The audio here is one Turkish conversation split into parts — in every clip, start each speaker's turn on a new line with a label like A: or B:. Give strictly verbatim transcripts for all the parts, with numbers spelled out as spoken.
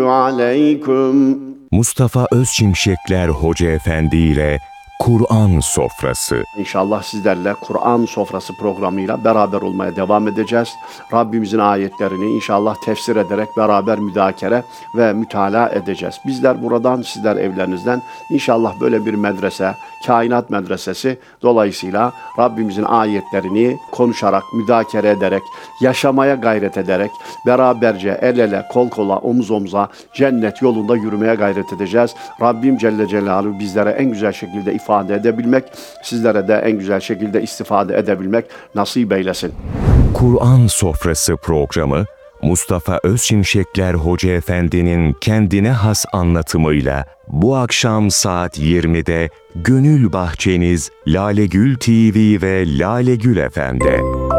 A: Aleyküm.
B: Mustafa Özçimşekler Hoca Efendi ile Kur'an Sofrası.
A: İnşallah sizlerle Kur'an Sofrası programıyla beraber olmaya devam edeceğiz. Rabbimizin ayetlerini inşallah tefsir ederek beraber müzakere ve mütalaa edeceğiz. Bizler buradan, sizler evlerinizden inşallah böyle bir medrese, kainat medresesi dolayısıyla Rabbimizin ayetlerini konuşarak, müzakere ederek, yaşamaya gayret ederek, beraberce el ele, kol kola, omuz omuza cennet yolunda yürümeye gayret edeceğiz. Rabbim Celle Celaluhu bizlere en güzel şekilde ifade edebilmek, sizlere de en güzel şekilde istifade edebilmek nasip eylesin.
B: Kur'an Sofrası programı, Mustafa Özçimşekler Hoca Efendi'nin kendine has anlatımıyla bu akşam saat yirmide Gönül Bahçeniz Lalegül T V ve Lalegül F M'de.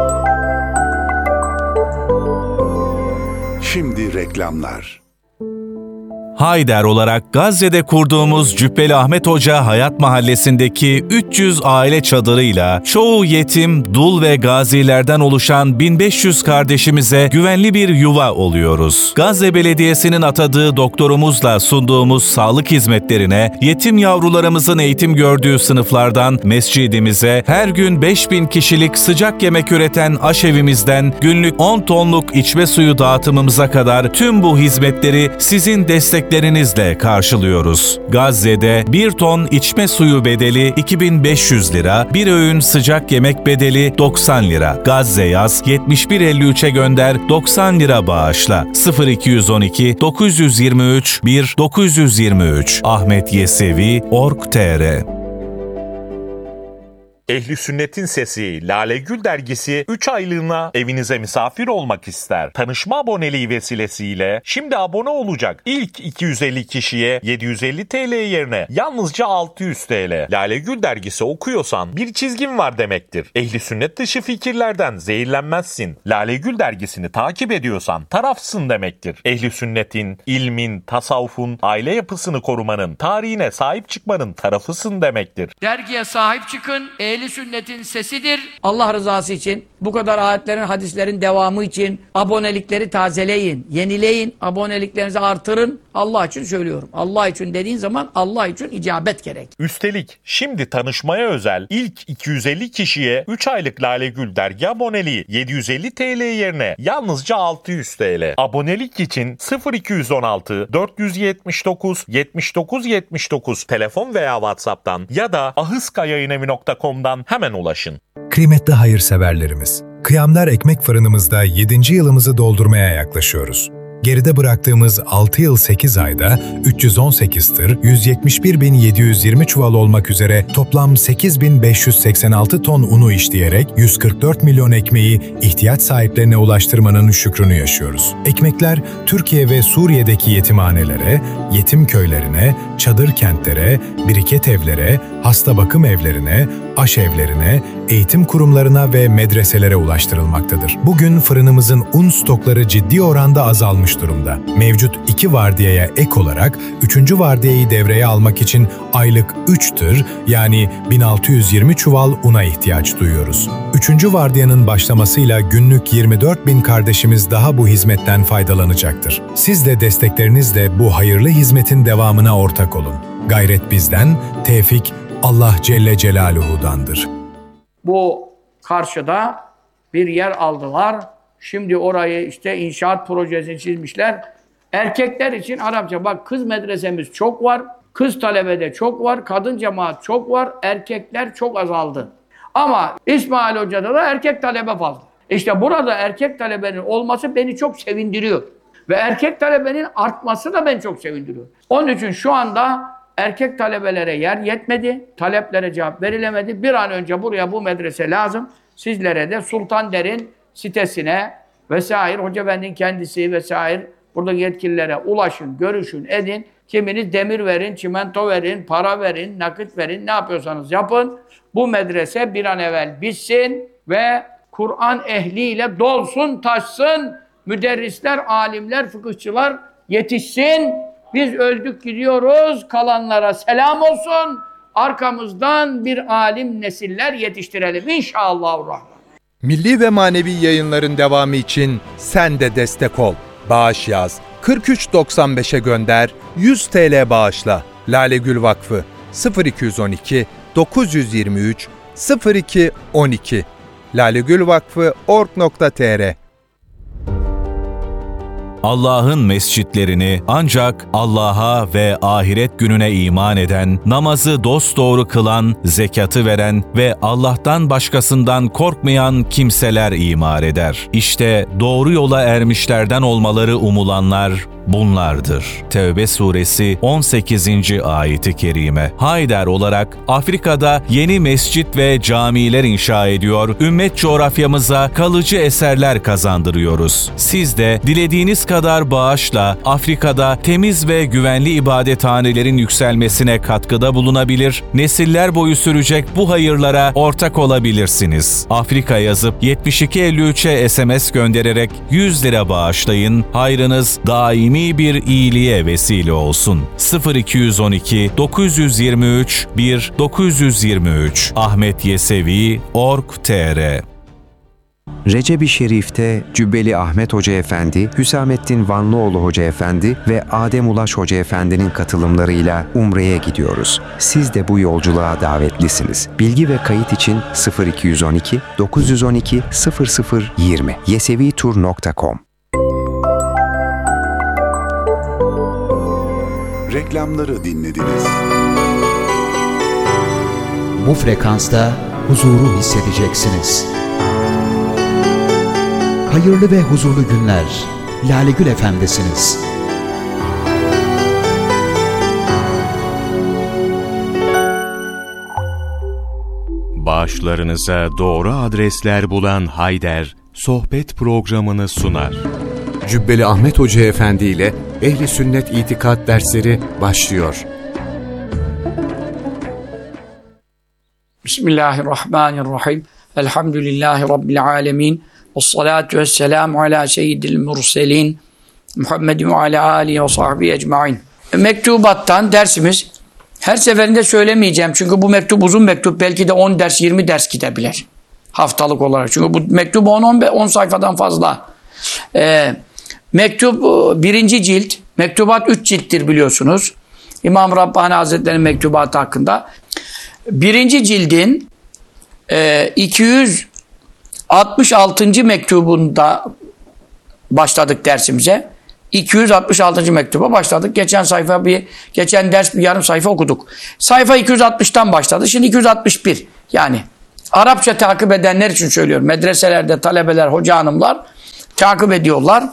C: Şimdi reklamlar.
D: Hayder olarak Gazze'de kurduğumuz Cübbeli Ahmet Hoca Hayat Mahallesi'ndeki üç yüz aile çadırıyla çoğu yetim, dul ve gazilerden oluşan bin beş yüz kardeşimize güvenli bir yuva oluyoruz. Gazze Belediyesi'nin atadığı doktorumuzla sunduğumuz sağlık hizmetlerine, yetim yavrularımızın eğitim gördüğü sınıflardan mescidimize, her gün beş bin kişilik sıcak yemek üreten aşevimizden günlük on tonluk içme suyu dağıtımımıza kadar tüm bu hizmetleri sizin destek Desteklerinizle karşılıyoruz. Gazze'de bir ton içme suyu bedeli iki bin beş yüz lira, bir öğün sıcak yemek bedeli doksan lira. Gazze yaz yetmiş bir elli üçe gönder doksan lira bağışla. sıfır iki yüz on iki dokuz yüz yirmi üç bir dokuz yüz yirmi üç Ahmet Yesevi nokta org nokta tr.
E: Ehli Sünnet'in Sesi Lalegül dergisi üç aylığına evinize misafir olmak ister. Tanışma aboneliği vesilesiyle şimdi abone olacak ilk iki yüz elli kişiye yedi yüz elli TL yerine yalnızca altı yüz TL. Lalegül dergisi okuyorsan bir çizgin var demektir. Ehli Sünnet dışı fikirlerden zehirlenmezsin. Lalegül dergisini takip ediyorsan tarafsın demektir. Ehli Sünnet'in, ilmin, tasavvufun, aile yapısını korumanın, tarihine sahip çıkmanın tarafısın demektir.
F: Dergiye sahip çıkın. Ehli Sünnet'in sesidir. Allah rızası için, bu kadar ayetlerin, hadislerin devamı için abonelikleri tazeleyin, yenileyin, aboneliklerinizi artırın. Allah için söylüyorum. Allah için dediğin zaman Allah için icabet gerek.
E: Üstelik şimdi tanışmaya özel ilk iki yüz elli kişiye üç aylık Lalegül dergi aboneliği yedi yüz elli TL yerine yalnızca altı yüz TL. Abonelik için sıfır iki yüz on altı dört yüz yetmiş dokuz yetmiş dokuz yetmiş dokuz telefon veya WhatsApp'tan ya da ahıskayayınevi nokta com'dan hemen ulaşın.
G: Kıymetli hayırseverlerimiz, Kıyamlar Ekmek Fırınımızda yedinci yılımızı doldurmaya yaklaşıyoruz. Geride bıraktığımız altı yıl sekiz ayda üç yüz on sekiz tır, yüz yetmiş bir bin yedi yüz yirmi çuval olmak üzere toplam sekiz bin beş yüz seksen altı ton unu işleyerek yüz kırk dört milyon ekmeği ihtiyaç sahiplerine ulaştırmanın şükrünü yaşıyoruz. Ekmekler Türkiye ve Suriye'deki yetimhanelere, yetim köylerine, çadır kentlere, biriket evlere, hasta bakım evlerine, aşevlerine, eğitim kurumlarına ve medreselere ulaştırılmaktadır. Bugün fırınımızın un stokları ciddi oranda azalmış durumda. Mevcut iki vardiyaya ek olarak üçüncü vardiyayı devreye almak için aylık üç tır yani bin altı yüz yirmi çuval una ihtiyaç duyuyoruz. Üçüncü vardiyanın başlamasıyla günlük yirmi dört bin kardeşimiz daha bu hizmetten faydalanacaktır. Siz de desteklerinizle bu hayırlı hizmetin devamına ortak olun. Gayret bizden, tevfik Allah Celle Celaluhu'dandır.
F: Bu karşıda bir yer aldılar. Şimdi orayı işte inşaat projesini çizmişler. Erkekler için Arapça, bak kız medresemiz çok var, kız talebede çok var, kadın cemaat çok var, erkekler çok azaldı. Ama İsmail Hoca'da da erkek talebe fazla. İşte burada erkek talebenin olması beni çok sevindiriyor. Ve erkek talebenin artması da beni çok sevindiriyor. Onun için şu anda erkek talebelere yer yetmedi, taleplere cevap verilemedi. Bir an önce buraya bu medrese lazım. Sizlere de Sultan Der'in sitesine vesaire, Hoca Efendi'nin kendisi vesaire buradaki yetkililere ulaşın, görüşün, edin. Kiminiz demir verin, çimento verin, para verin, nakit verin, ne yapıyorsanız yapın. Bu medrese bir an evvel bitsin ve Kur'an ehliyle dolsun, taşsın. Müderrisler, alimler, fıkıhçılar yetişsin. Biz öldük gidiyoruz, kalanlara selam olsun. Arkamızdan bir alim nesiller yetiştirelim inşallahurrahman.
H: Milli ve manevi yayınların devamı için sen de destek ol. Bağış yaz, kırk üç doksan beşe gönder, yüz TL bağışla. Lale Gül Vakfı sıfır iki yüz on iki dokuz yüz yirmi üç sıfır iki on iki lalegülvakfı nokta org nokta tr.
D: Allah'ın mescitlerini ancak Allah'a ve ahiret gününe iman eden, namazı dosdoğru kılan, zekatı veren ve Allah'tan başkasından korkmayan kimseler imar eder. İşte doğru yola ermişlerden olmaları umulanlar bunlardır. Tevbe suresi on sekizinci ayeti kerime. Haydar olarak Afrika'da yeni mescit ve camiler inşa ediyor, ümmet coğrafyamıza kalıcı eserler kazandırıyoruz. Siz de dilediğiniz kadar bağışla Afrika'da temiz ve güvenli ibadethanelerin yükselmesine katkıda bulunabilir, nesiller boyu sürecek bu hayırlara ortak olabilirsiniz. Afrika yazıp yetmiş iki elli üçe S M S göndererek yüz lira bağışlayın, hayrınız daimi bir iyiliğe vesile olsun. sıfır iki yüz on iki dokuz yüz yirmi üç bir dokuz yüz yirmi üç Ahmet Yesevi nokta org nokta tr.
I: Recep-i Şerif'te Cübbeli Ahmet Hoca Efendi, Hüsamettin Vanlıoğlu Hoca Efendi ve Adem Ulaş Hoca Efendi'nin katılımlarıyla Umre'ye gidiyoruz. Siz de bu yolculuğa davetlisiniz. Bilgi ve kayıt için sıfır iki yüz on iki dokuz yüz on iki sıfır sıfır yirmi yesevitur nokta com.
C: Reklamları dinlediniz.
J: Bu frekansta huzuru hissedeceksiniz. Hayırlı ve huzurlu günler. Lale Gül Efendi'siniz.
B: Bağışlarınıza doğru adresler bulan Hayder, sohbet programını sunar.
K: Cübbeli Ahmet Hoca Efendi ile Ehli Sünnet İtikat dersleri başlıyor.
F: Bismillahirrahmanirrahim. Elhamdülillahi Rabbil alemin. Vessalatu vesselamu ala seyyidil murselin. Muhammedin ve ala alihi ve sahbihi ecmain. Mektubattan dersimiz. Her seferinde söylemeyeceğim. Çünkü bu mektup uzun mektup. Belki de on ders, yirmi ders gidebilir. Haftalık olarak. Çünkü bu mektup on sayfadan fazla. Ee, mektup birinci cilt. Mektubat üç cilttir biliyorsunuz. İmam Rabbani Hazretleri'nin mektubatı hakkında. Birinci cildin e, iki yüz altmış altıncı mektubunda başladık dersimize. iki yüz altmış altıncı mektuba başladık. Geçen sayfa bir, geçen ders bir yarım sayfa okuduk. Sayfa iki yüz altmıştan başladı. Şimdi iki yüz altmış bir. Yani Arapça takip edenler için söylüyorum. Medreselerde talebeler, hoca hanımlar takip ediyorlar.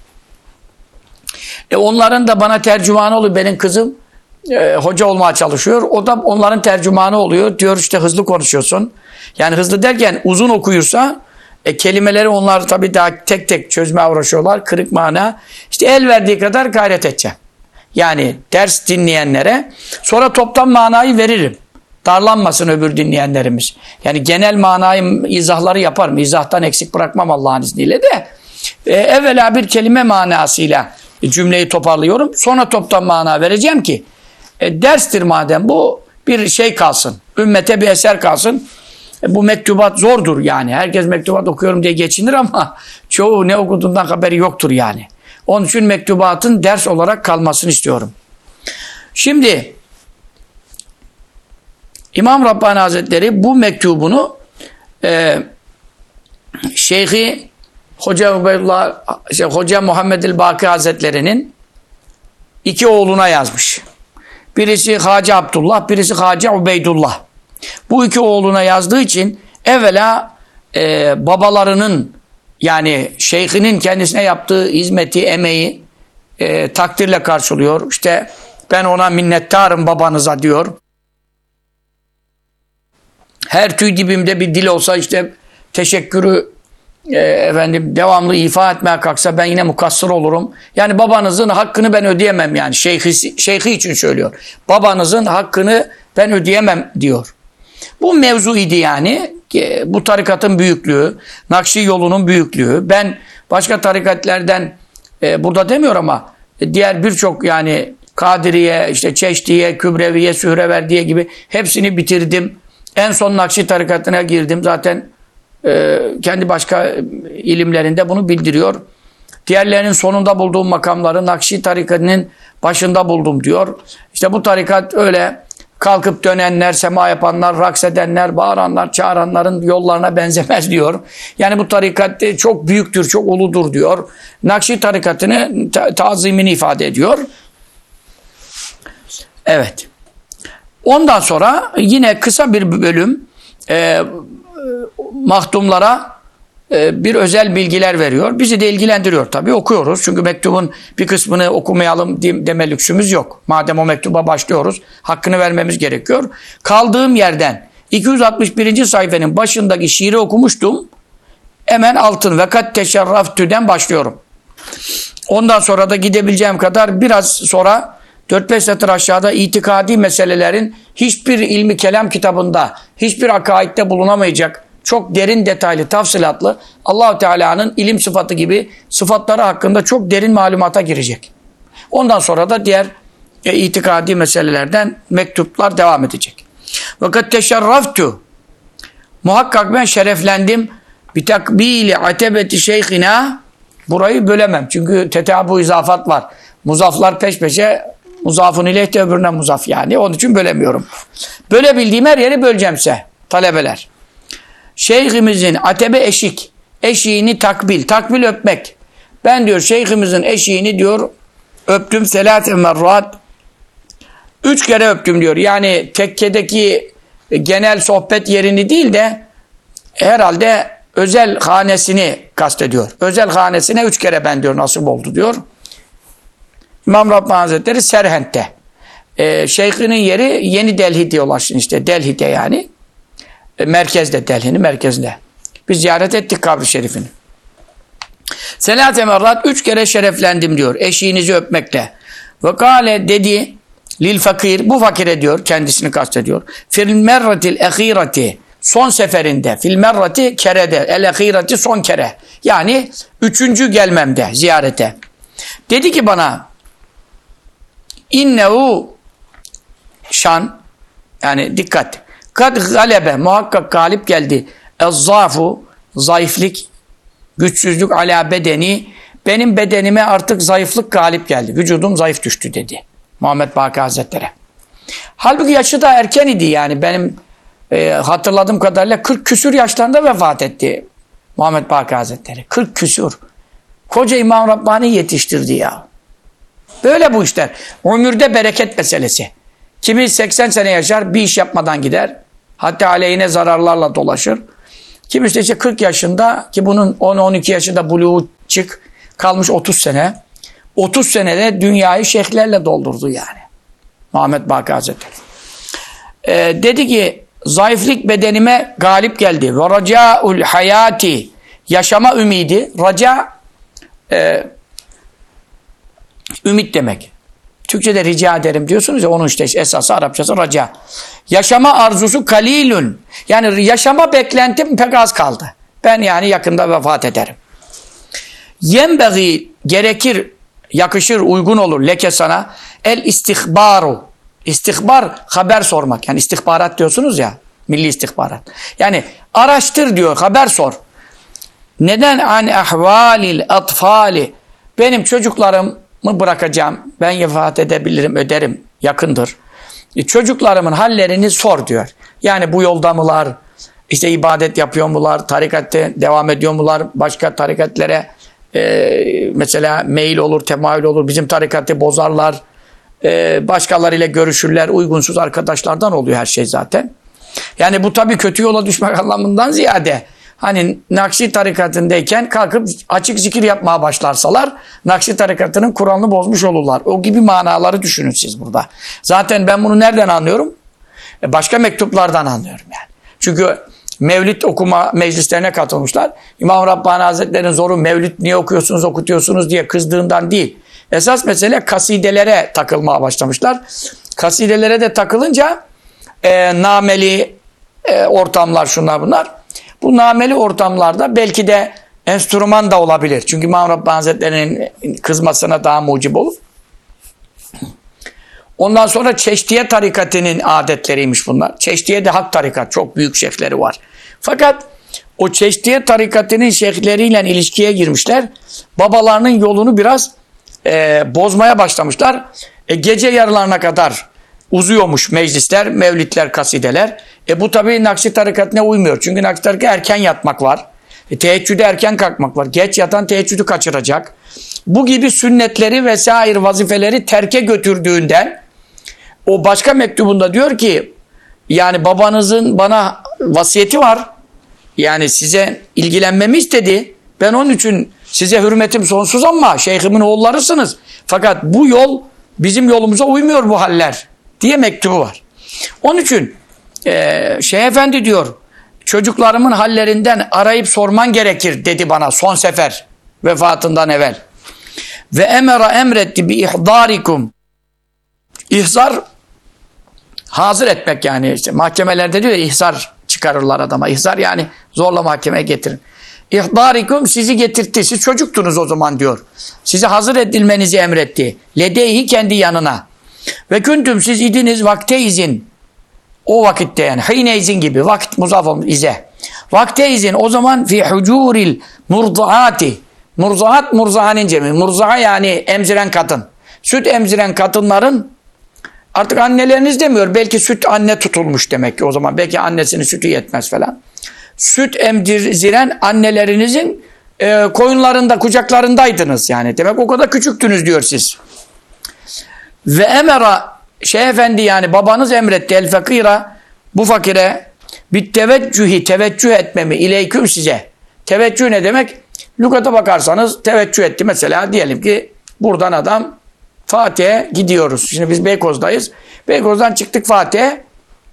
F: E onların da bana tercümanı oluyor. Benim kızım e, hoca olmaya çalışıyor. O da onların tercümanı oluyor. Diyor işte hızlı konuşuyorsun. Yani hızlı derken uzun okuyursa e, kelimeleri onlar tabii daha tek tek çözmeye uğraşıyorlar. Kırık mana. İşte el verdiği kadar gayret edeceğim. Yani ders dinleyenlere sonra toptan manayı veririm. Darlanmasın öbür dinleyenlerimiz. Yani genel manayı, izahları yaparım. İzahtan eksik bırakmam Allah'ın izniyle de. E, evvela bir kelime manasıyla cümleyi toparlıyorum. Sonra toptan mana vereceğim ki e, derstir madem bu, bir şey kalsın. Ümmete bir eser kalsın. E, bu mektubat zordur yani. Herkes mektubat okuyorum diye geçinir ama çoğu ne okuduğundan haberi yoktur yani. Onun için mektubatın ders olarak kalmasını istiyorum. Şimdi İmam Rabbani Hazretleri bu mektubunu e, Şeyhi Hoca Ubeydullah, şey, Hoca Muhammed el-Baki Hazretleri'nin iki oğluna yazmış. Birisi Hacı Abdullah, birisi Hacı Ubeydullah. Bu iki oğluna yazdığı için evvela e, babalarının yani şeyhinin kendisine yaptığı hizmeti, emeği e, takdirle karşılıyor. İşte ben ona minnettarım babanıza diyor. Her tüy dibimde bir dil olsa işte teşekkürü e, efendim devamlı ifa etmeye kalksa ben yine mukassır olurum. Yani babanızın hakkını ben ödeyemem yani. Şeyhi, şeyhi için söylüyor. Babanızın hakkını ben ödeyemem diyor. Bu mevzu idi yani. Bu tarikatın büyüklüğü, Nakşi yolunun büyüklüğü. Ben başka tarikatlerden e, burada demiyor ama diğer birçok yani Kadiriye, işte Çeşdiye, Kübreviye, Sühreverdiye gibi hepsini bitirdim. En son Nakşi tarikatına girdim. Zaten e, kendi başka ilimlerinde bunu bildiriyor. Diğerlerinin sonunda bulduğum makamları Nakşi tarikatının başında buldum diyor. İşte bu tarikat öyle kalkıp dönenler, sema yapanlar, raks edenler, bağıranlar, çağıranların yollarına benzemez diyor. Yani bu tarikat çok büyüktür, çok uludur diyor. Nakşi tarikatını ta- tazimini ifade ediyor. Evet. Ondan sonra yine kısa bir bölüm e, mahdumlara e, bir özel bilgiler veriyor. Bizi de ilgilendiriyor tabii. Okuyoruz. Çünkü mektubun bir kısmını okumayalım deme lüksümüz yok. Madem o mektuba başlıyoruz, hakkını vermemiz gerekiyor. Kaldığım yerden iki yüz altmış birinci sayfanın başındaki şiiri okumuştum. Hemen altın ve kat teşerraftü'den başlıyorum. Ondan sonra da gidebileceğim kadar biraz sonra dört beş satır aşağıda itikadi meselelerin hiçbir ilmi kelam kitabında, hiçbir akaidde bulunamayacak, çok derin detaylı, tafsilatlı Allah-u Teala'nın ilim sıfatı gibi sıfatları hakkında çok derin malumata girecek. Ondan sonra da diğer e, itikadi meselelerden mektuplar devam edecek. Fakat teşerraftu, muhakkak ben şereflendim bir takbili atebeti şeyhina, burayı bölemem çünkü tetabu izafat var. Muzaflar peş peşe, muzafın ileyh de öbürüne muzaf yani. Onun için bölemiyorum. Bölebildiğim her yeri böleceğimse talebeler. Şeyhimizin atebe eşik. Eşiğini takbil. Takbil öpmek. Ben diyor şeyhimizin eşiğini diyor öptüm selâse merrat. Üç kere öptüm diyor. Yani tekkedeki genel sohbet yerini değil de herhalde özel hanesini kastediyor. Özel hanesine üç kere ben diyor nasip oldu diyor. İmam Rabbani Hazretleri Serhent'te. Ee, şeyhinin yeri Yeni Delhi diyorlar şimdi işte. Delhi'de yani. E, merkezde, Delhi'nin merkezinde. Biz ziyaret ettik kabri şerifini. Selâse merrat, üç kere şereflendim diyor. Eşiğinizi öpmekle. Ve kâle dedi lil fakir, bu fakire diyor, kendisini kastediyor. Fil merratil ehirati, son seferinde. Fil merrati kerede. El ehirati son kere. Yani üçüncü gelmemde ziyarete. Dedi ki bana İnnehu şan, yani dikkat. Kad galebe, muhakkak galip geldi. Ezzafu, zayıflık, güçsüzlük ala bedeni, benim bedenime artık zayıflık galip geldi. Vücudum zayıf düştü dedi Muhammed Baki Hazretleri. Halbuki yaşı da erken idi yani benim e, hatırladığım kadarıyla kırk küsur yaşlarında vefat etti Muhammed Baki Hazretleri. kırk küsur. Koca İmam Rabbani yetiştirdi ya. Böyle bu işler. Ömürde bereket meselesi. Kimi seksen sene yaşar, bir iş yapmadan gider. Hatta aleyhine zararlarla dolaşır. Kimi işte, işte kırk yaşında, ki bunun on on iki yaşında buluğu çık, kalmış otuz sene. otuz senede dünyayı şeyhlerle doldurdu yani. Muhammed Baki Hazretleri. Ee, dedi ki, zayıflık bedenime galip geldi. Ve raca'ul hayati, yaşama ümidi. Raca, e, ümit demek. Türkçe'de rica ederim diyorsunuz ya, onun işte esası Arapçası raca. Yaşama arzusu kalilün. Yani yaşama beklentim pek az kaldı. Ben yani yakında vefat ederim. Yenbeği, gerekir, yakışır, uygun olur leke sana el istihbaru. İstihbar, haber sormak. Yani istihbarat diyorsunuz ya, milli istihbarat. Yani araştır diyor, haber sor. Neden an ahvalil atfali? Benim çocuklarımı bırakacağım. Ben vefat edebilirim, öderim. Yakındır. E, çocuklarımın hallerini sor diyor. Yani bu yolda mılar? İşte ibadet yapıyor mular? Tarikatte devam ediyor mular? Başka tarikatlere e, mesela meyil olur, temayül olur. Bizim tarikatı bozarlar. E, başkalarıyla görüşürler. Uygunsuz arkadaşlardan oluyor her şey zaten. Yani bu tabii kötü yola düşmek anlamından ziyade, hani Nakşi tarikatındayken kalkıp açık zikir yapmaya başlarsalar Nakşi tarikatının Kur'an'ını bozmuş olurlar. O gibi manaları düşünün siz burada. Zaten ben bunu nereden anlıyorum? E başka mektuplardan anlıyorum yani. Çünkü Mevlid okuma meclislerine katılmışlar. İmam Rabbani Hazretleri'nin zoru Mevlid niye okuyorsunuz, okutuyorsunuz diye kızdığından değil. Esas mesele kasidelere takılmaya başlamışlar. Kasidelere de takılınca e, nameli e, ortamlar, şunlar bunlar. Bu nameli ortamlarda belki de enstrüman da olabilir. Çünkü İmam Rabbani Hazretleri'nin kızmasına daha mucib olur. Ondan sonra Çeşdiye tarikatının adetleriymiş bunlar. Çeşdiye de hak tarikat. Çok büyük şeyhleri var. Fakat o Çeşdiye tarikatının şeyhleriyle ilişkiye girmişler. Babalarının yolunu biraz e, bozmaya başlamışlar. E, gece yarılarına kadar uzuyormuş meclisler, mevlitler, kasideler. E bu tabii Nakşi tarikatına uymuyor. Çünkü Nakşi tarikatı erken yatmak var. E, teheccüde erken kalkmak var. Geç yatan teheccüdü kaçıracak. Bu gibi sünnetleri vesaire vazifeleri terke götürdüğünden o başka mektubunda diyor ki yani babanızın bana vasiyeti var. Yani size ilgilenmemi istedi. Ben onun için size hürmetim sonsuz ama şeyhimin oğullarısınız. Fakat bu yol bizim yolumuza uymuyor bu haller diye mektubu var. Onun için e, Şeyh Efendi diyor çocuklarımın hallerinden arayıp sorman gerekir dedi bana son sefer vefatından evvel. Ve emera emretti bi ihdarikum. İhzar hazır etmek yani işte mahkemelerde diyor ya ihzar çıkarırlar adama. İhzar yani zorla mahkemeye getirin. İhdarikum sizi getirtti. Siz çocuktunuz o zaman diyor. Sizi hazır edilmenizi emretti. Ledeyhi kendi yanına. Ve küntüm siz idiniz vakte izin. O vakitte yani. Hine izin gibi. Vakit muzaf olmuş ize. Vakte izin o zaman fi hucuril murzaati. Murzaat murzahanin cemi. Murzaha yani emziren kadın. Süt emziren kadınların artık anneleriniz demiyor. Belki süt anne tutulmuş demek ki o zaman. Belki annesinin sütü yetmez falan. Süt emziren annelerinizin e, koyunlarında, kucaklarındaydınız yani. Demek o kadar küçüktünüz diyor siz. Ve emera Şeyh Efendi yani babanız emretti el fakira bu fakire bir teveccühi teveccüh etmemi ileyküm size. Teveccüh ne demek? Lügata bakarsanız teveccüh etti. Mesela diyelim ki buradan adam Fatih'e gidiyoruz. Şimdi biz Beykoz'dayız. Beykoz'dan çıktık Fatih'e.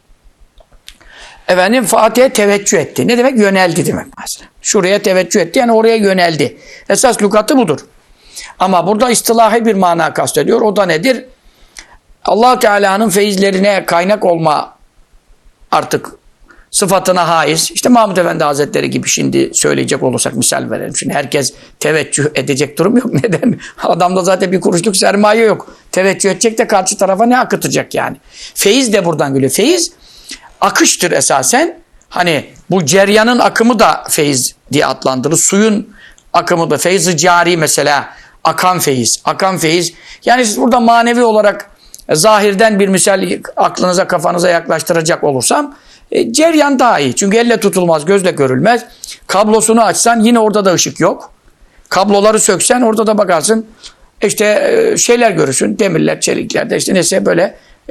F: Efendim Fatih'e teveccüh etti. Ne demek? Yöneldi demek mesela. Şuraya teveccüh etti yani oraya yöneldi. Esas lügatı budur. Ama burada istilahi bir mana kastediyor. O da nedir? Allah Teala'nın feyizlerine kaynak olma artık sıfatına haiz. İşte Mahmud Efendi Hazretleri gibi şimdi söyleyecek olursak misal verelim. Şimdi herkes teveccüh edecek durum yok. Neden? Adamda zaten bir kuruşluk sermaye yok. Teveccüh edecek de karşı tarafa ne akıtacak yani? Feyiz de buradan geliyor. Feyiz akıştır esasen. Hani bu ceryanın akımı da feyiz diye adlandırılır. Suyun akımı da feyiz-i cari mesela. Akan feyiz. Akan feyiz. Yani siz burada manevi olarak zahirden bir misal aklınıza kafanıza yaklaştıracak olursam e, ceryan daha iyi. Çünkü elle tutulmaz, gözle görülmez. Kablosunu açsan yine orada da ışık yok. Kabloları söksen orada da bakarsın işte e, şeyler görürsün. Demirler, çeliklerde işte neyse böyle e,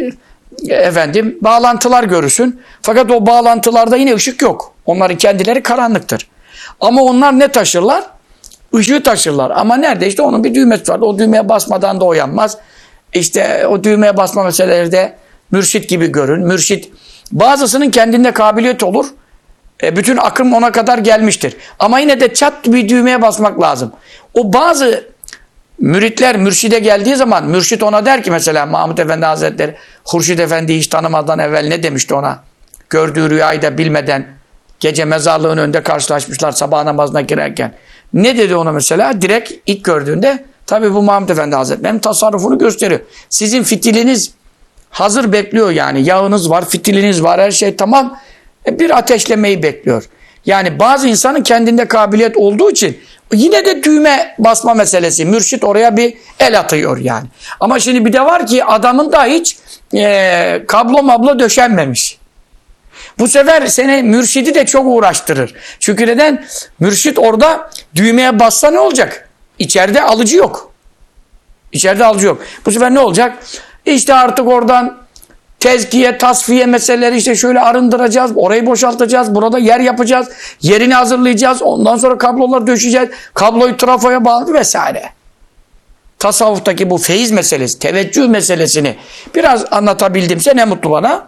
F: efendim bağlantılar görürsün. Fakat o bağlantılarda yine ışık yok. Onların kendileri karanlıktır. Ama onlar ne taşırlar? Işığı taşırlar. Ama nerede? İşte onun bir düğmesi var. O düğmeye basmadan da o yanmaz. İşte o düğmeye basma meseleleri de mürşit gibi görün. Mürşit bazısının kendinde kabiliyet olur. E, bütün akım ona kadar gelmiştir. Ama yine de çat bir düğmeye basmak lazım. O bazı müritler mürşide geldiği zaman mürşit ona der ki mesela Mahmud Efendi Hazretleri Hurşid Efendi'yi hiç tanımadan evvel ne demişti ona? Gördüğü rüyayı da bilmeden gece mezarlığın önünde karşılaşmışlar sabah namazına girerken. Ne dedi ona mesela? Direkt ilk gördüğünde tabi bu Mahmud Efendi Hazretleri'nin tasarrufunu gösteriyor. Sizin fitiliniz hazır bekliyor yani. Yağınız var, fitiliniz var, her şey tamam. E bir ateşlemeyi bekliyor. Yani bazı insanın kendinde kabiliyet olduğu için yine de düğme basma meselesi. Mürşit oraya bir el atıyor yani. Ama şimdi bir de var ki adamın da hiç e, kablo mablo döşenmemiş. Bu sefer seni mürşidi de çok uğraştırır. Çünkü neden? Mürşit orada düğmeye bassa ne olacak? İçeride alıcı yok. İçeride alıcı yok. Bu sefer ne olacak? İşte artık oradan tezkiye, tasfiye meseleleri işte şöyle arındıracağız. Orayı boşaltacağız. Burada yer yapacağız. Yerini hazırlayacağız. Ondan sonra kabloları döşeceğiz. Kabloyu trafoya bağlı vesaire. Tasavvuftaki bu feyiz meselesi, teveccüh meselesini biraz anlatabildimse ne mutlu bana.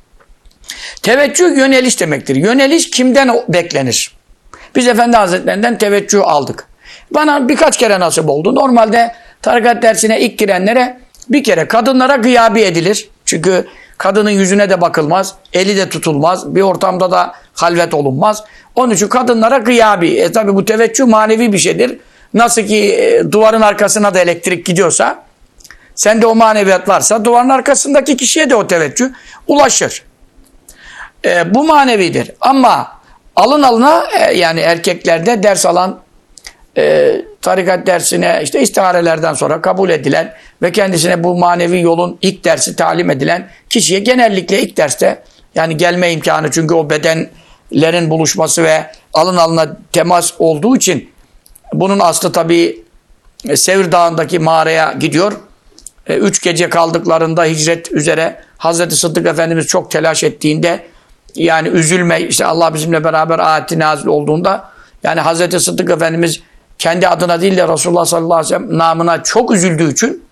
F: Teveccüh yöneliş demektir. Yöneliş kimden beklenir? Biz Efendi Hazretlerinden teveccüh aldık. Bana birkaç kere nasip oldu. Normalde tarikat dersine ilk girenlere bir kere kadınlara gıyabi edilir. Çünkü kadının yüzüne de bakılmaz, eli de tutulmaz, bir ortamda da halvet olunmaz. Onun için kadınlara gıyabi. E tabi bu teveccüh manevi bir şeydir. Nasıl ki e, duvarın arkasına da elektrik gidiyorsa, sende o maneviyat varsa duvarın arkasındaki kişiye de o teveccüh ulaşır. E, bu manevidir. Ama alın alına e, yani erkeklerde ders alan e, tarikat dersine işte istiharelerden sonra kabul edilen ve kendisine bu manevi yolun ilk dersi talim edilen kişiye genellikle ilk derste yani gelme imkanı, çünkü o bedenlerin buluşması ve alın alına temas olduğu için bunun aslı tabii e, Sevr Dağı'ndaki mağaraya gidiyor. E, üç gece kaldıklarında hicret üzere Hazreti Sıddık Efendimiz çok telaş ettiğinde, yani üzülme işte Allah bizimle beraber ayeti nazil olduğunda, yani Hazreti Sıddık Efendimiz kendi adına değil de Resulullah sallallahu aleyhi ve sellem namına çok üzüldüğü için,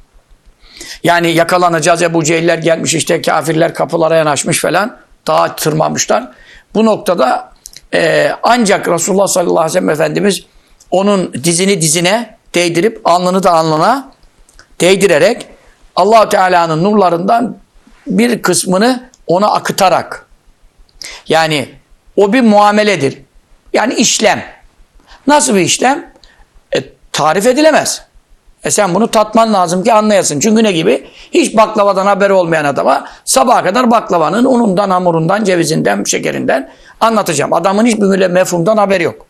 F: yani yakalanacağız, Ebu Cehiller gelmiş, işte kafirler kapılara yanaşmış falan, dağa tırmanmışlar. Bu noktada e, ancak Resulullah sallallahu aleyhi ve sellem Efendimiz onun dizini dizine değdirip alnını da alnına değdirerek Allah-u Teala'nın nurlarından bir kısmını ona akıtarak, yani o bir muameledir. Yani işlem. Nasıl bir işlem? E, tarif edilemez. E sen bunu tatman lazım ki anlayasın. Çünkü ne gibi? Hiç baklavadan haberi olmayan adama sabaha kadar baklavanın unundan, hamurundan, cevizinden, şekerinden anlatacağım. Adamın hiçbir mefhumdan haberi yok.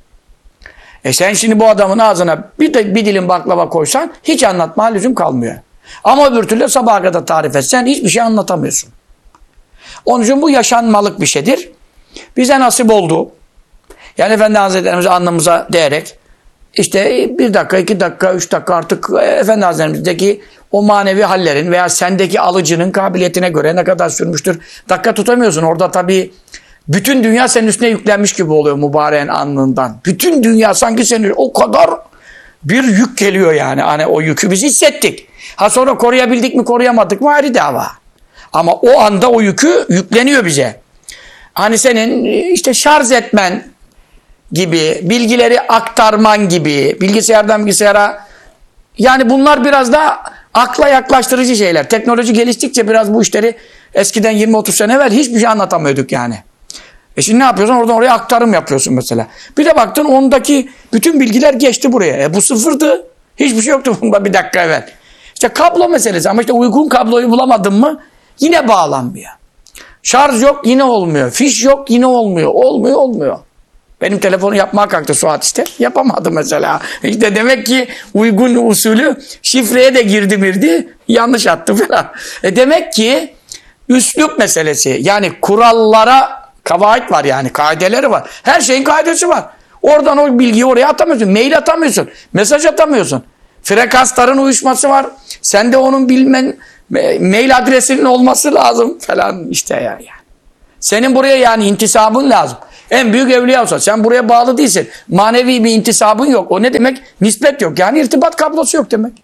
F: E sen şimdi bu adamın ağzına bir, de, bir dilim baklava koysan hiç anlatma lüzum kalmıyor. Ama öbür türlü sabaha kadar tarif etsen hiçbir şey anlatamıyorsun. Onun için bu yaşanmalık bir şeydir. Bize nasip oldu. Yani Efendi Hazretlerimize alnımıza değerek işte bir dakika, iki dakika, üç dakika artık Efendi Hazretlerimizdeki o manevi hallerin veya sendeki alıcının kabiliyetine göre ne kadar sürmüştür. Dakika tutamıyorsun. Orada tabii bütün dünya senin üstüne yüklenmiş gibi oluyor mübareğin alnından. Bütün dünya sanki senin o kadar bir yük geliyor yani. Hani o yükü biz hissettik. Ha sonra koruyabildik mi koruyamadık mı ayrı dava. Ama o anda o yükü yükleniyor bize. Hani senin işte şarj etmen gibi, bilgileri aktarman gibi, bilgisayardan bilgisayara, yani bunlar biraz da akla yaklaştırıcı şeyler. Teknoloji geliştikçe biraz bu işleri eskiden yirmi otuz sene evvel hiçbir şey anlatamıyorduk yani. E şimdi ne yapıyorsun? Oradan oraya aktarım yapıyorsun mesela. Bir de baktın ondaki bütün bilgiler geçti buraya. E bu sıfırdı. Hiçbir şey yoktu bunda bir dakika evvel. İşte kablo meselesi, ama işte uygun kabloyu bulamadın mı yine bağlanmıyor. Şarj yok yine olmuyor. Fiş yok yine olmuyor. Olmuyor olmuyor. Benim telefonu yapmaya kalktı Suat işte. Yapamadı mesela. İşte demek ki uygun usulü şifreye de girdi mirdi. Yanlış attı falan. E demek ki üslup meselesi. Yani kurallara kavaid var yani. Kaideleri var. Her şeyin kaidesi var. Oradan o bilgiyi oraya atamıyorsun. Mail atamıyorsun. Mesaj atamıyorsun. Frekansların uyuşması var. Sen de onun bilmen, mail adresinin olması lazım falan işte yani. Senin buraya yani intisabın lazım. En büyük evliya olsa sen buraya bağlı değilsin. Manevi bir intisabın yok. O ne demek? Nispet yok. Yani irtibat kablosu yok demek.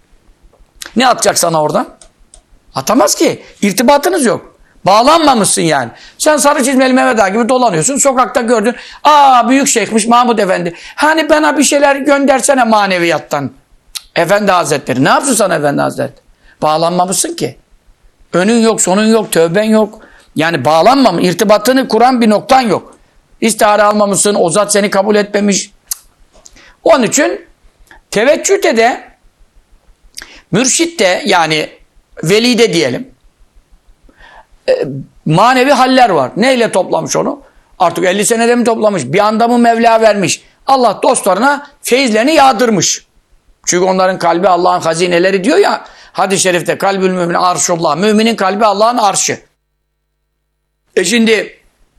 F: Ne atacak sana oradan? Atamaz ki. İrtibatınız yok. Bağlanmamışsın yani. Sen Sarı Çizmeli Mehmet Ağa gibi dolanıyorsun. Sokakta gördün. Aa büyük şeyhmiş Mahmud Efendi. Hani bana bir şeyler göndersene maneviyattan. Efendi Hazretleri. Ne yapsın sana Efendi Hazretleri? Bağlanmamışsın ki. Önün yok, sonun yok, tövben yok. Yani bağlanmamış. İrtibatını kuran bir noktan yok. İstihare almamışsın, o zat seni kabul etmemiş. Onun için teveccühte de, mürşitte yani velide diyelim, e, manevi haller var. Neyle toplamış onu? Artık elli senede mi toplamış? Bir anda mı Mevla vermiş? Allah dostlarına feyizlerini yağdırmış. Çünkü onların kalbi Allah'ın hazineleri diyor ya hadis-i şerifte, kalbül mümin arşullah. Müminin kalbi Allah'ın arşı. E şimdi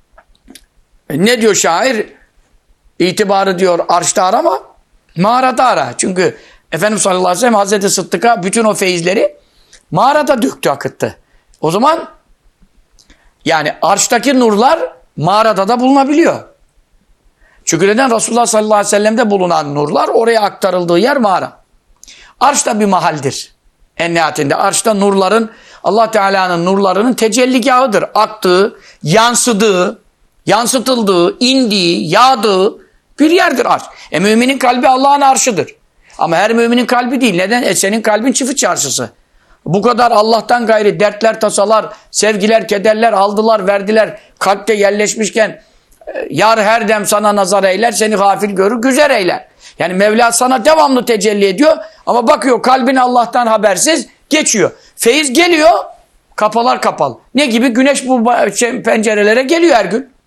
F: ne diyor şair? İtibarı diyor arşta arama, mağarada ara. Çünkü Efendimiz sallallahu aleyhi ve sellem Hazreti Sıddık'a bütün o feyizleri mağarada döktü, akıttı. O zaman yani arştaki nurlar mağarada da bulunabiliyor. Çünkü neden? Resulullah sallallahu aleyhi ve sellem'de bulunan nurlar oraya aktarıldığı yer mağara. Arş da bir mahaldir. En nihayetinde arşta nurların, Allah Teala'nın nurlarının tecelligahıdır. Aktığı, yansıdığı, yansıtıldığı, indiği, yağdığı bir yerdir arş. E müminin kalbi Allah'ın arşıdır. Ama her müminin kalbi değil. Neden? E senin kalbin çift çarşısı. Bu kadar Allah'tan gayri dertler, tasalar, sevgiler, kederler aldılar, verdiler. Kalpte yerleşmişken yar her dem sana nazar eyler, seni gafil görür, güzel eyler. Yani Mevla sana devamlı tecelli ediyor ama bakıyor kalbin Allah'tan habersiz geçiyor. Feyiz geliyor, kapılar kapalı. Ne gibi? Güneş bu pencerelere geliyor her gün.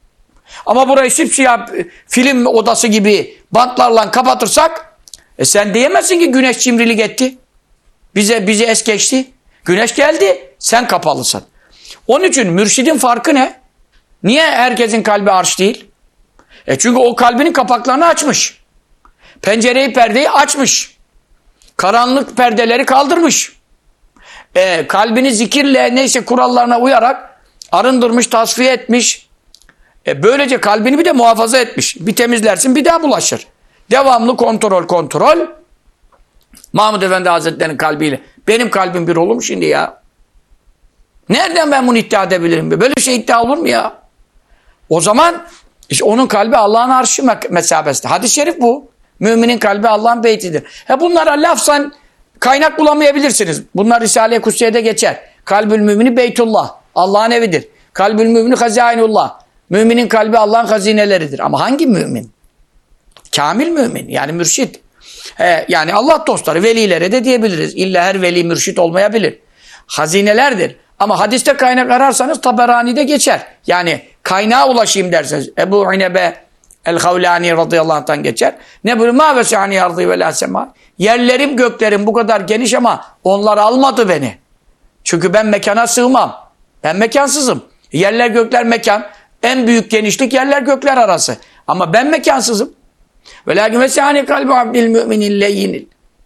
F: Ama burayı sipsiyah film odası gibi bantlarla kapatırsak e sen diyemezsin ki güneş cimrilik etti. Bize bizi es geçti. Güneş geldi, sen kapalısın. Onun için mürşidin farkı ne? Niye herkesin kalbi arş değil? E çünkü o kalbinin kapaklarını açmış. Pencereyi, perdeyi açmış. Karanlık perdeleri kaldırmış. E, kalbini zikirle neyse kurallarına uyarak arındırmış, tasfiye etmiş. E, böylece kalbini bir de muhafaza etmiş. Bir temizlersin, bir daha bulaşır. Devamlı kontrol, kontrol. Mahmud Efendi Hazretleri'nin kalbiyle. Benim kalbim bir olur mu şimdi ya? Nereden ben bunu iddia edebilirim? Böyle şey iddia olur mu ya? O zaman işte onun kalbi Allah'ın arşı mesabesinde. Hadis-i şerif bu. Müminin kalbi Allah'ın beytidir. He bunlara lafzan kaynak bulamayabilirsiniz. Bunlar Risale-i Kutsiye'de geçer. Kalbül mümini Beytullah. Allah'ın evidir. Kalbül mümini Hazainullah. Müminin kalbi Allah'ın hazineleridir. Ama hangi mümin? Kamil mümin. Yani mürşit. He, yani Allah dostları, velilere de diyebiliriz. İlla her veli mürşit olmayabilir. Hazinelerdir. Ama hadiste kaynak ararsanız Taberani'de geçer. Yani kaynağa ulaşayım derseniz. Ebu İnebe El-Havlani radıyallahu anh'tan geçer. Ne buyuruyor? Ma vesani ardı ve la sema. Yerlerim göklerim bu kadar geniş ama onlar almadı beni. Çünkü ben mekana sığmam. Ben mekansızım. Yerler gökler mekan. En büyük genişlik yerler gökler arası. Ama ben mekansızım. Ve lakin vesani kalbi abdil müminin leyyinil.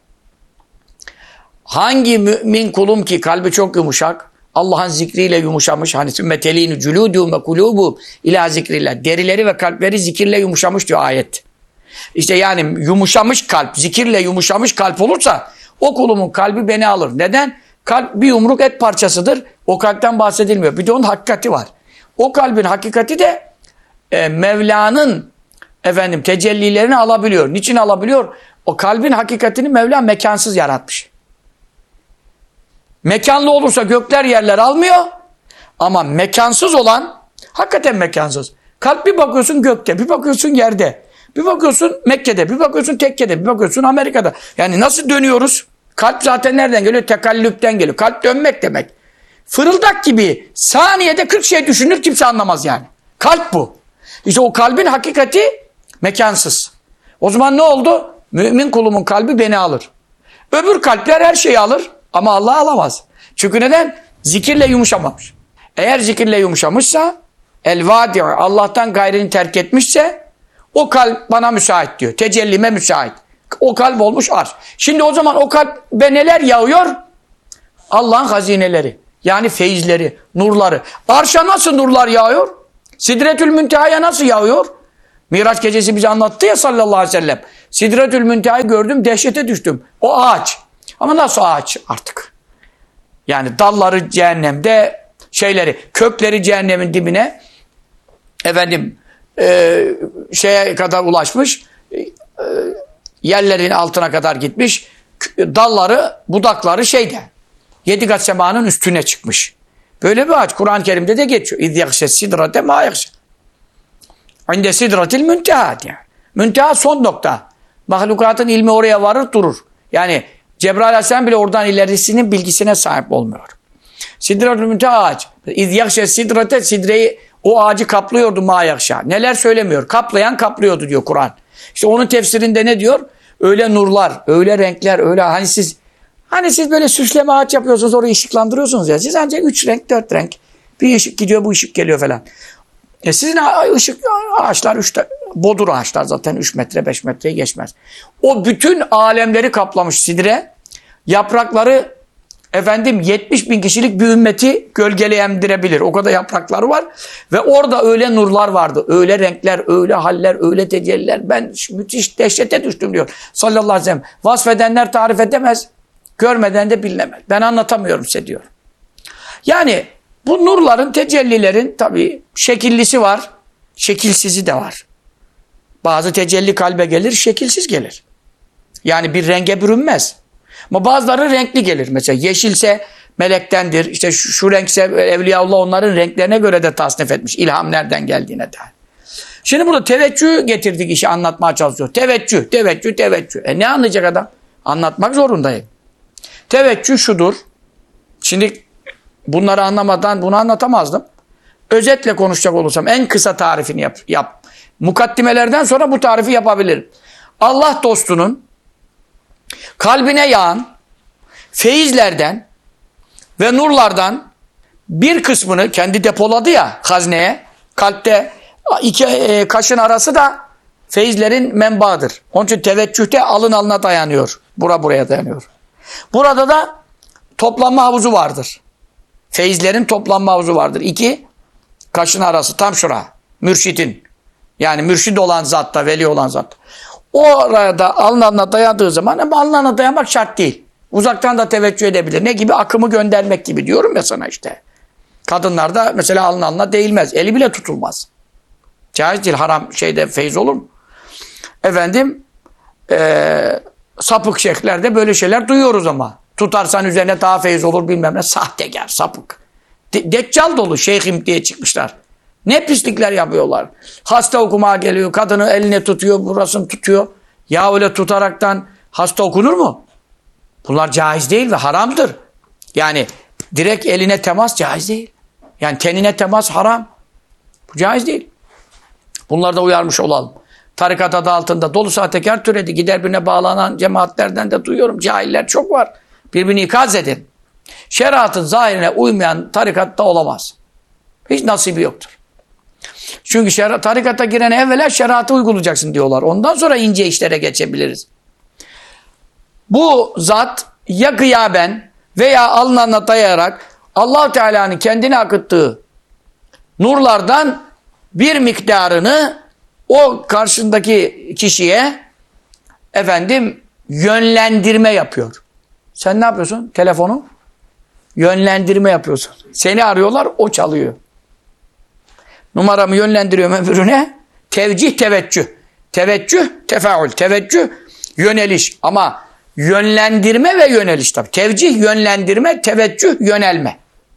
F: Hangi mümin kulum ki kalbi çok yumuşak, Allah'ın zikriyle yumuşamış. Hani sümmetelînü cülûdû ve kulûbû ilâ zikrillah. Derileri ve kalpleri zikirle yumuşamış diyor ayet. İşte yani yumuşamış kalp, zikirle yumuşamış kalp olursa o kulumun kalbi beni alır. Neden? Kalp bir yumruk et parçasıdır. O kalpten bahsedilmiyor. Bir de onun hakikati var. O kalbin hakikati de e, Mevla'nın efendim tecellilerini alabiliyor. Niçin alabiliyor? O kalbin hakikatini Mevla mekansız yaratmış. Mekanlı olursa gökler yerler almıyor. Ama mekansız olan hakikaten mekansız. Kalp bir bakıyorsun gökte, bir bakıyorsun yerde. Bir bakıyorsun Mekke'de, bir bakıyorsun Tekke'de, bir bakıyorsun Amerika'da. Yani nasıl dönüyoruz? Kalp zaten nereden geliyor? Tekallüpten geliyor. Kalp dönmek demek. Fırıldak gibi saniyede kırk şey düşünür kimse anlamaz yani. Kalp bu. İşte o kalbin hakikati mekansız. O zaman ne oldu? Mümin kulumun kalbi beni alır. Öbür kalpler her şeyi alır ama Allah alamaz. Çünkü neden? Zikirle yumuşamamış. Eğer zikirle yumuşamışsa el-vadi' Allah'tan gayrını terk etmişse o kalp bana müsait diyor. Tecellime müsait. O kalp olmuş arş. Şimdi o zaman o kalbe neler yağıyor? Allah'ın hazineleri. Yani feyizleri, nurları. Arşa nasıl nurlar yağıyor? Sidretül Münteha'ya nasıl yağıyor? Miraç gecesi bize anlattı ya sallallahu aleyhi ve sellem. Sidretül Münteha'yı gördüm, dehşete düştüm. O ağaç. Ama nasıl ağaç artık? Yani dalları cehennemde, şeyleri, kökleri cehennemin dibine efendim e, şeye kadar ulaşmış, e, yerlerin altına kadar gitmiş, dalları, budakları şeyde, yedi kat semanın üstüne çıkmış. Böyle bir ağaç Kur'an-ı Kerim'de de geçiyor. İz yakşes sidrate ma yakşes. İnde sidratil münteha diye. Münteha son nokta. Mahlukatın ilmi oraya varır durur. Yani Cebrail Aleyhisselam bile oradan ilerisinin bilgisine sahip olmuyor. Sidratul münteha ağaç. İz yakşes sidrate, sidreyi, o ağacı kaplıyordu ma yakşa. Neler söylemiyor. Kaplayan kaplıyordu diyor Kur'an. İşte onun tefsirinde ne diyor? Öyle nurlar, öyle renkler, öyle hani siz hani siz böyle süsleme ağaç yapıyorsunuz, orayı ışıklandırıyorsunuz ya. Siz ancak üç renk, dört renk. Bir ışık gidiyor, bu ışık geliyor falan. E sizin ışık ağaçlar, üç bodur ağaçlar zaten üç metre, beş metreyi geçmez. O bütün alemleri kaplamış sidre. Yaprakları efendim yetmiş bin kişilik bir ümmeti gölgeleyendirebilir. O kadar yaprakları var. Ve orada öyle nurlar vardı. Öyle renkler, öyle haller, öyle tecelliler. Ben müthiş dehşete düştüm diyor sallallahu aleyhi ve sellem. Vasfedenler tarif edemez. Görmeden de bilinemez. Ben anlatamıyorum size diyor. Yani bu nurların, tecellilerin tabii şekillisi var. Şekilsizi de var. Bazı tecelli kalbe gelir, şekilsiz gelir. Yani bir renge bürünmez. Ama bazıları renkli gelir. Mesela yeşilse melektendir. İşte şu, şu renkse Evliyaullah onların renklerine göre de tasnif etmiş. İlham nereden geldiğine dair. Şimdi burada teveccüh getirdik, işi anlatmaya çalışıyor. Teveccüh, teveccüh, teveccüh. E ne anlayacak adam? Anlatmak zorundayım. Teveccüh şudur. Şimdi bunları anlamadan bunu anlatamazdım. özetle konuşacak olursam en kısa tarifini yap. yap. Mukaddimelerden sonra bu tarifi yapabilirim. Allah dostunun kalbine yağan feyizlerden ve nurlardan bir kısmını kendi depoladı ya hazneye. Kalpte iki e, kaşın arası da feyizlerin menbaıdır. Onun için teveccühte alın alına dayanıyor. Bura buraya dayanıyor. Burada da toplanma havuzu vardır. Feyizlerin toplanma havuzu vardır. İki kaşın arası tam şura. Mürşidin. Yani mürşid olan zatta, veli olan zat. Orada alın alına dayandığı zaman ama alın alına dayanmak şart değil. Uzaktan da teveccüh edebilir. Ne gibi? Akımı göndermek gibi diyorum ya sana işte. Kadınlarda mesela alın alına değilmez. Eli bile tutulmaz. Caiz değil. Haram şeyde feyiz olur mu? Efendim ee, sapık şeyhlerde böyle şeyler duyuyoruz ama. Tutarsan üzerine daha feyiz olur bilmem ne. Sahtekar, sapık. De- Deccal dolu şeyhim diye çıkmışlar. Ne pislikler yapıyorlar. Hasta okumaya geliyor. Kadını eline tutuyor, burasını tutuyor. Ya öyle tutaraktan hasta okunur mu? Bunlar caiz değil ve haramdır. Yani direkt eline temas caiz değil. Yani tenine temas haram. Bu caiz değil. Bunları da uyarmış olalım. Tarikat adı altında dolu sahtekar türedi. Gider birine bağlanan cemaatlerden de duyuyorum. Cahiller çok var. Birbirini ikaz edin. Şeriatın zahirine uymayan tarikatta olamaz. Hiç nasibi yoktur. Çünkü şer- tarikata girene evvela şeriatı uygulayacaksın diyorlar. Ondan sonra ince işlere geçebiliriz. Bu zat ya gıyaben veya alnına dayayarak Allah-u Teala'nın kendine akıttığı nurlardan bir miktarını o karşındaki kişiye efendim yönlendirme yapıyor. Sen ne yapıyorsun? Telefonu yönlendirme yapıyorsun. Seni arıyorlar, o çalıyor. Numaramı yönlendiriyorum öbürüne. Tevcih, teveccüh. Teveccüh, tefaül. Teveccüh, yöneliş. Ama yönlendirme ve yöneliş tabii. Tevcih, yönlendirme, teveccüh, yönelme.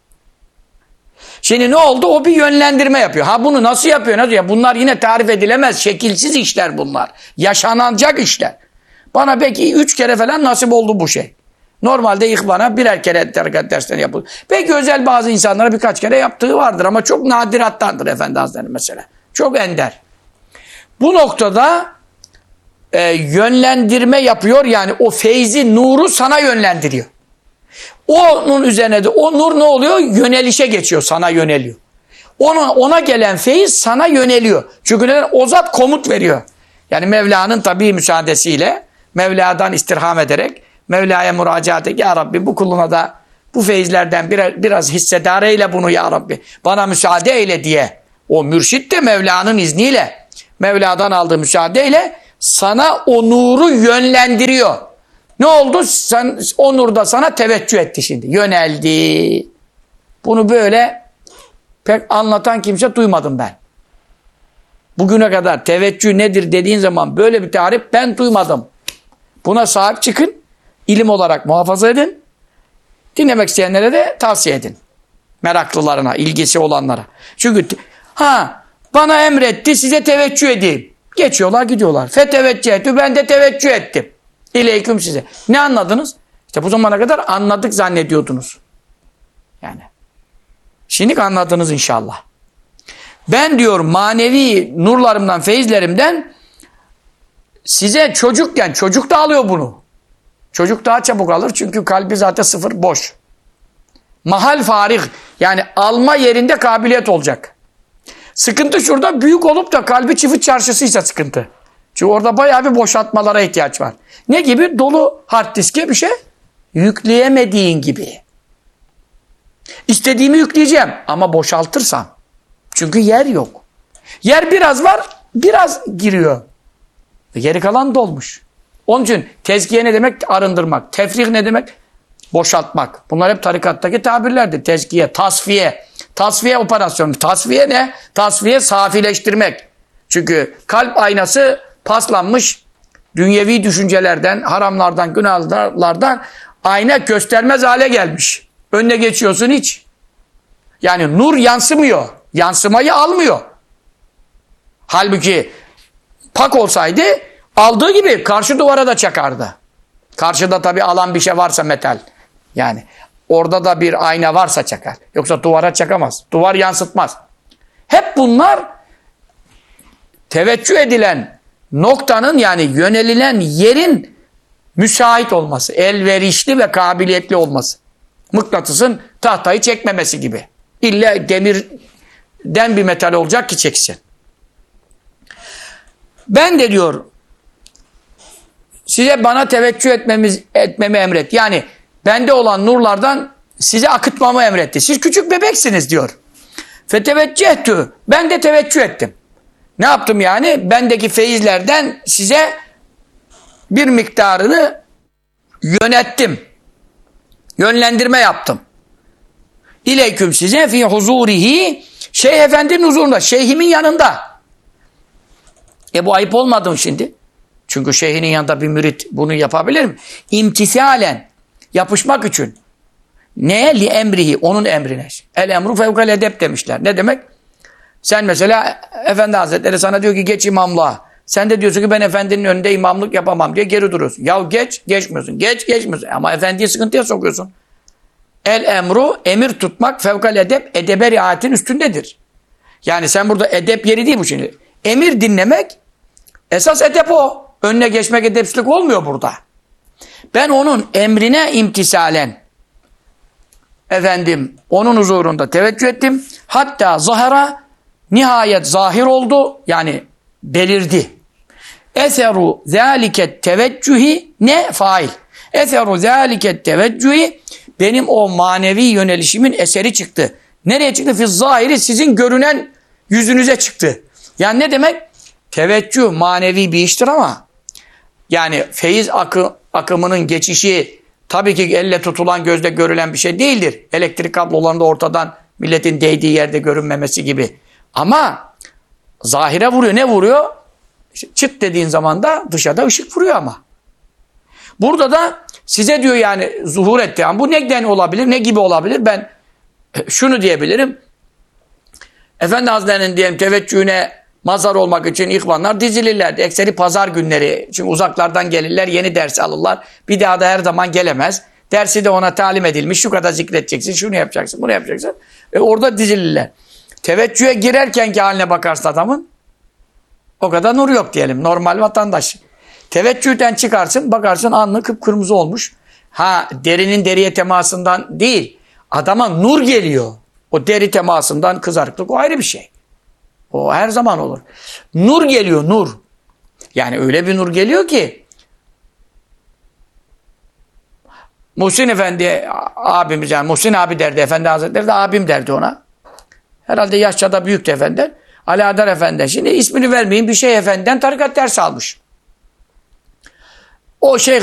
F: Şimdi ne oldu? O bir yönlendirme yapıyor. Ha bunu nasıl yapıyor? Nasıl yapıyor? Bunlar yine tarif edilemez. Şekilsiz işler bunlar. Yaşanacak işler. Bana belki üç kere falan nasip oldu bu şey. Normalde ihvana birer kere tarikat dersleri yapılır. Belki özel bazı insanlara birkaç kere yaptığı vardır ama çok nadirattandır Efendi Hazretleri mesela. Çok ender. Bu noktada e, yönlendirme yapıyor, yani o feyzi, nuru sana yönlendiriyor. Onun üzerine de o nur ne oluyor? Yönelişe geçiyor, sana yöneliyor. Ona, ona gelen feyiz sana yöneliyor. Çünkü neden? O zat komut veriyor. Yani Mevla'nın tabii müsaadesiyle, Mevla'dan istirham ederek Mevla'ya müracaat et. Ya Rabbi bu kuluna da bu feyizlerden biraz, biraz hissedar eyle bunu ya Rabbi. Bana müsaade eyle diye. O mürşit de Mevla'nın izniyle, Mevla'dan aldığı müsaadeyle sana o nuru yönlendiriyor. Ne oldu? Sen, o nur da sana teveccüh etti şimdi. Yöneldi. Bunu böyle pek anlatan kimse duymadım ben. Bugüne kadar teveccüh nedir dediğin zaman böyle bir tarif ben duymadım. Buna sahip çıkın. İlim olarak muhafaza edin. Dinlemek isteyenlere de tavsiye edin. Meraklılarına, ilgisi olanlara. Çünkü ha bana emretti, size teveccüh edeyim. Geçiyorlar gidiyorlar. Feteveccühetü, ben de teveccüh ettim. İleyküm size. Ne anladınız? İşte bu zamana kadar anladık zannediyordunuz. Yani. Şimdi anladınız inşallah. Ben diyor manevi nurlarımdan, feyizlerimden size çocukken, çocuk da alıyor bunu. Çocuk daha çabuk alır çünkü kalbi zaten sıfır, boş. Mahal farih, yani alma yerinde kabiliyet olacak. Sıkıntı şurada, büyük olup da kalbi çift çarşısıysa sıkıntı. Çünkü orada bayağı bir boşaltmalara ihtiyaç var. Ne gibi? Dolu hard diske bir şey yükleyemediğin gibi. İstediğimi yükleyeceğim ama boşaltırsam. Çünkü yer yok. Yer biraz var, biraz giriyor. Geri kalan dolmuş. Onun için tezkiye ne demek? Arındırmak. Tefrih ne demek? Boşaltmak. Bunlar hep tarikattaki tabirlerdir. Tezkiye, tasfiye. Tasfiye operasyonu. Tasfiye ne? Tasfiye safileştirmek. Çünkü kalp aynası paslanmış, dünyevi düşüncelerden, haramlardan, günahlardan ayna göstermez hale gelmiş. Önüne geçiyorsun hiç. Yani nur yansımıyor. Yansımayı almıyor. Halbuki pak olsaydı aldığı gibi karşı duvara da çakardı. Karşıda tabii alan bir şey varsa metal. Yani orada da bir ayna varsa çakar. Yoksa duvara çakamaz. Duvar yansıtmaz. Hep bunlar teveccüh edilen noktanın yani yönelilen yerin müsait olması, elverişli ve kabiliyetli olması. Mıknatısın tahtayı çekmemesi gibi. İlla demirden bir metal olacak ki çeksin. Ben de diyor size bana teveccüh etmemiz, etmemi emret. Yani bende olan nurlardan size akıtmamı emretti. Siz küçük bebeksiniz diyor. Feteveccühtü. Ben de teveccüh ettim. Ne yaptım yani? Bendeki feyizlerden size bir miktarını yönettim. Yönlendirme yaptım. İleyküm size fi huzurihi Şeyh Efendi'nin huzurunda, şeyhimin yanında. E bu ayıp olmadı mı şimdi? Çünkü şeyhinin yanında bir mürit bunu yapabilir mi? İmtisalen, yapışmak için. Neye? Li emrihi, onun emrine. El emru fevkal edep demişler. Ne demek? Sen mesela Efendi Hazretleri sana diyor ki geç imamlığa. Sen de diyorsun ki ben efendinin önünde imamlık yapamam diye geri duruyorsun. Ya geç, geçmiyorsun. Geç, geçmiyorsun. Ama efendiyi sıkıntıya sokuyorsun. El emru, emir tutmak fevkal edep, edebe riayetin üstündedir. Yani sen burada edep yeri değil bu şimdi. Emir dinlemek, esas edep o. Önüne geçmek edepsizlik olmuyor burada. Ben onun emrine imtisalen, efendim, onun huzurunda teveccüh ettim. Hatta zahara, nihayet zahir oldu. Yani belirdi. Eseru zâliket teveccühi ne? Fail. Eseru zâliket teveccühi benim o manevi yönelişimin eseri çıktı. Nereye çıktı? Fiz zahiri sizin görünen yüzünüze çıktı. Yani ne demek? Teveccüh manevi bir iştir ama yani feyiz akı, akımının geçişi tabii ki elle tutulan gözle görülen bir şey değildir. Elektrik kablolarında ortadan milletin değdiği yerde görünmemesi gibi. Ama zahire vuruyor. Ne vuruyor? İşte çıt dediğin zaman da dışarıda ışık vuruyor ama. Burada da size diyor yani zuhur etti. Yani bu neden olabilir? Ne gibi olabilir? Ben şunu diyebilirim. Efendi Hazretleri'nin diyelim teveccühüne mazhar olmak için ihvanlar dizilirlerdi. Ekseri pazar günleri. Çünkü uzaklardan gelirler, yeni ders alırlar. Bir daha da her zaman gelemez. Dersi de ona talim edilmiş. Şu kadar zikredeceksin, şunu yapacaksın, bunu yapacaksın. E orada dizilirler. Teveccühe girerkenki haline bakarsın adamın. O kadar nur yok diyelim. Normal vatandaş. Teveccühten çıkarsın, bakarsın alnı kıpkırmızı olmuş. Ha derinin deriye temasından değil. Adama nur geliyor. O deri temasından kızarıklık o ayrı bir şey. O her zaman olur. Nur geliyor, nur. Yani öyle bir nur geliyor ki Muhsin Efendi abimiz yani Muhsin abi derdi Efendi Hazretleri de abim derdi ona. Herhalde yaşça da büyüktü efendiler. Ali Adar Efendi. Şimdi ismini vermeyeyim bir şey efendiden tarikat dersi almış. O şey